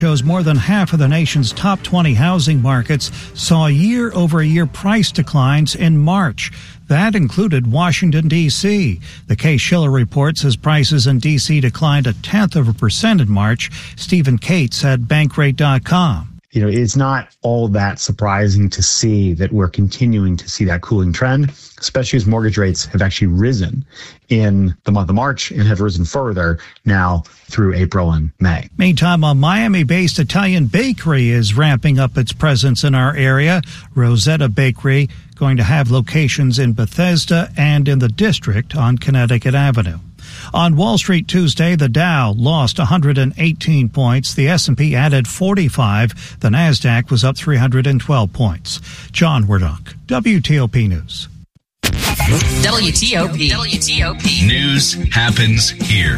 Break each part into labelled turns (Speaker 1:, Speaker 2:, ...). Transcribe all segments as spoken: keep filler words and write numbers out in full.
Speaker 1: Shows more than half of the nation's top twenty housing markets saw year-over-year price declines in March. That included Washington, D C The Case-Shiller report says prices in D C declined a tenth of a percent in March. Stephen Cates at Bankrate dot com.
Speaker 2: You know, it's not all that surprising to see that we're continuing to see that cooling trend, especially as mortgage rates have actually risen in the month of March and have risen further now through April and May.
Speaker 1: Meantime, a Miami-based Italian bakery is ramping up its presence in our area. Rosetta Bakery going to have locations in Bethesda and in the district on Connecticut Avenue. On Wall Street Tuesday, the Dow lost one hundred eighteen points. The S and P added forty-five. The Nasdaq was up three hundred twelve points. John Werdunk, W T O P News.
Speaker 3: W T O P. W T O P.
Speaker 4: News happens here.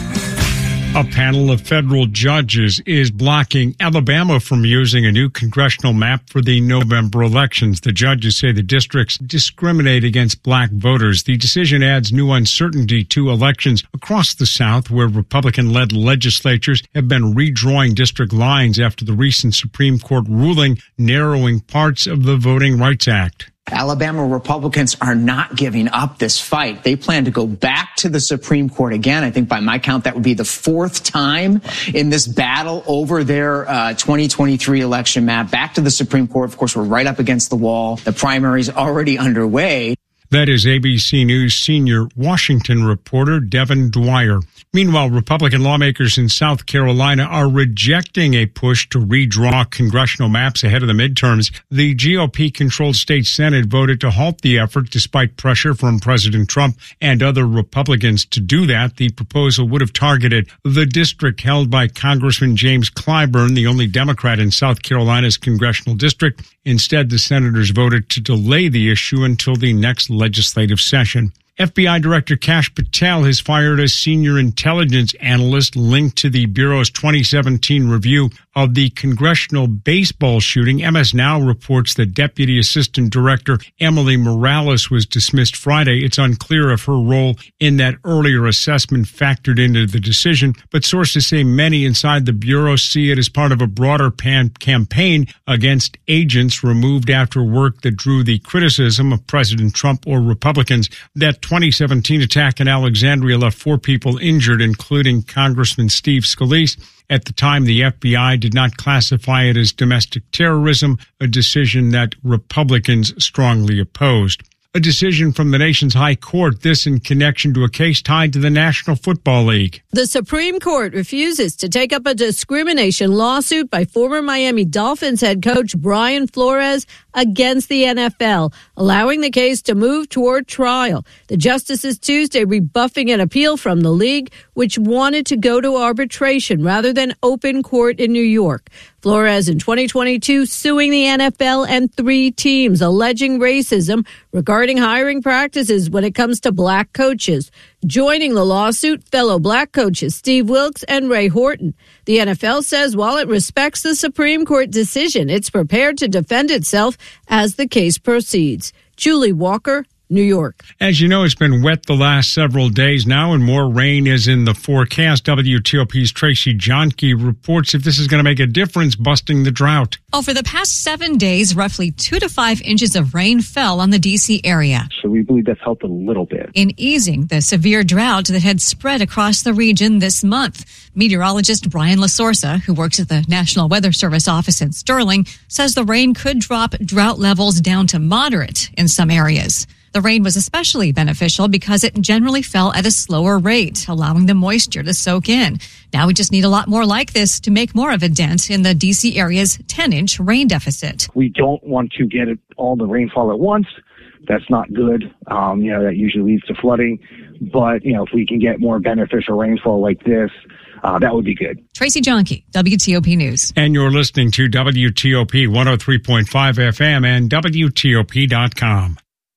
Speaker 4: A panel of federal judges is blocking Alabama from using a new congressional map for the November elections. The judges say the districts discriminate against black voters. The decision adds new uncertainty to elections across the South, where Republican-led legislatures have been redrawing district lines after the recent Supreme Court ruling narrowing parts of the Voting Rights Act.
Speaker 5: Alabama Republicans are not giving up this fight. They plan to go back to the Supreme Court again. I think by my count, that would be the fourth time in this battle over their uh, twenty twenty-three election map. Back to the Supreme Court. Of course, we're right up against the wall. The primary's already underway.
Speaker 4: That is A B C News senior Washington reporter Devin Dwyer. Meanwhile, Republican lawmakers in South Carolina are rejecting a push to redraw congressional maps ahead of the midterms. The G O P-controlled state Senate voted to halt the effort despite pressure from President Trump and other Republicans to do that. The proposal would have targeted the district held by Congressman James Clyburn, the only Democrat in South Carolina's congressional district. Instead, the senators voted to delay the issue until the next legislative session. F B I Director Kash Patel has fired a senior intelligence analyst linked to the Bureau's twenty seventeen review of the congressional baseball shooting. M S Now reports that Deputy Assistant Director Emily Morales was dismissed Friday. It's unclear if her role in that earlier assessment factored into the decision, but sources say many inside the Bureau see it as part of a broader pan- campaign against agents removed after work that drew the criticism of President Trump or Republicans. That twenty seventeen attack in Alexandria left four people injured, including Congressman Steve Scalise. At the time, the F B I did not classify it as domestic terrorism, a decision that Republicans strongly opposed. A decision from the nation's high court, this in connection to a case tied to the National Football League.
Speaker 6: The Supreme Court refuses to take up a discrimination lawsuit by former Miami Dolphins head coach Brian Flores against the N F L, allowing the case to move toward trial. The justices Tuesday rebuffing an appeal from the league, which wanted to go to arbitration rather than open court in New York. Flores in twenty twenty-two suing the N F L and three teams, alleging racism regarding hiring practices when it comes to black coaches. Joining the lawsuit, fellow black coaches Steve Wilks and Ray Horton. The N F L says while it respects the Supreme Court decision, it's prepared to defend itself as the case proceeds. Julie Walker, New York.
Speaker 4: As you know, it's been wet the last several days now, and more rain is in the forecast. W T O P's Tracy Johnke reports if this is going to make a difference busting the drought.
Speaker 7: Over the past seven days, roughly two to five inches of rain fell on the D C area.
Speaker 8: So we believe that's helped a little bit
Speaker 7: in easing the severe drought that had spread across the region this month. Meteorologist Brian LaSorsa, who works at the National Weather Service office in Sterling, says the rain could drop drought levels down to moderate in some areas. The rain was especially beneficial because it generally fell at a slower rate, allowing the moisture to soak in. Now we just need a lot more like this to make more of a dent in the D C area's ten-inch rain deficit.
Speaker 8: We don't want to get it, all the rainfall at once. That's not good. Um, you know, that usually leads to flooding. But, you know, if we can get more beneficial rainfall like this, uh, that would be good.
Speaker 7: Tracy Johnke, W T O P News.
Speaker 4: And you're listening to W T O P one oh three point five F M and W T O P dot com.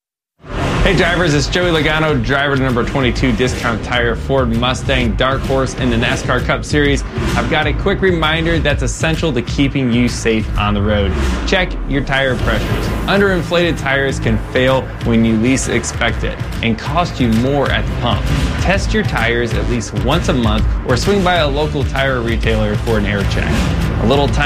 Speaker 9: Hey drivers, it's Joey Logano, driver to number twenty-two Discount Tire Ford Mustang Dark Horse in the NASCAR Cup Series. I've got a quick reminder that's essential to keeping you safe on the road. Check your tire pressures. Underinflated tires can fail when you least expect it and cost you more at the pump. Test your tires at least once a month or swing by a local tire retailer for an air check. A little time